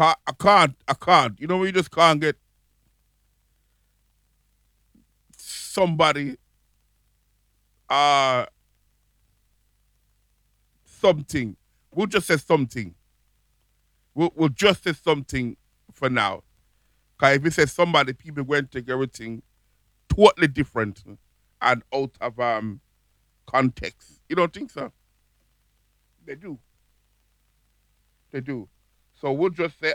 I can't. You know, we just can't get somebody, uh, something. We'll just say something. We'll just say something for now. Because if we say somebody, people going to take everything totally different and out of context. You don't think so? They do. They do. So we'll just say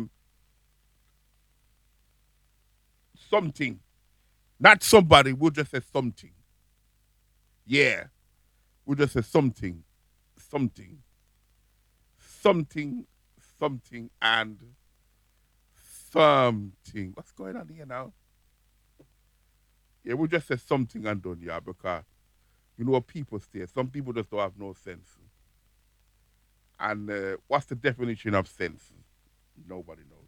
something. Not somebody, we'll just say something. Yeah. We'll just say something. Something. Something. Something and something. What's going on here now? Yeah, we'll just say something and done, yeah, because you know what people say. Some people just don't have no sense. And what's the definition of sense? Nobody knows.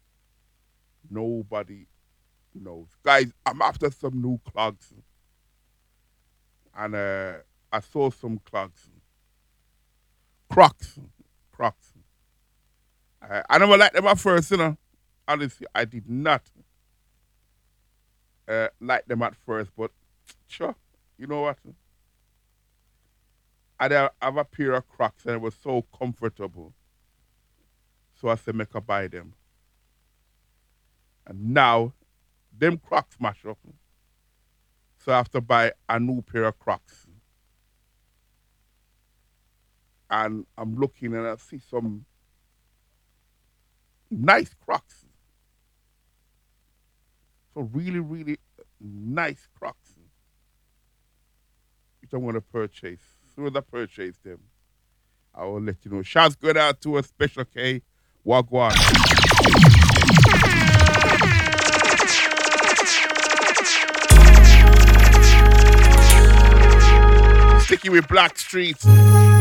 Nobody knows. Guys, I'm after some new clogs. And I saw some clogs. Crocs. Crocs. I never liked them at first, you know. Honestly, I did not like them at first, but sure, you know what? Have a pair of Crocs and it was so comfortable. So I said, make a buy them. And now, them Crocs mash up. So I have to buy a new pair of Crocs. And I'm looking and I see some nice Crocs. So really, really nice Crocs, which I'm going to purchase. As soon as I purchase them, I will let you know. Shouts going out to a Special K. Wagwan. Sticky with Black Street.